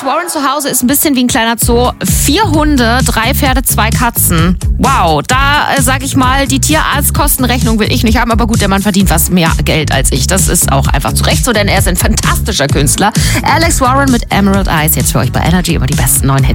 Warren zu Hause ist ein bisschen wie ein kleiner Zoo. 4 Hunde, 3 Pferde, 2 Katzen. Wow, da sag ich mal, die Tierarztkostenrechnung will ich nicht haben, aber gut, der Mann verdient was mehr Geld als ich. Das ist auch einfach zu Recht so, denn er ist ein fantastischer Künstler. Alex Warren mit Emerald Eyes, jetzt für euch bei Energy über die besten 9 Hits.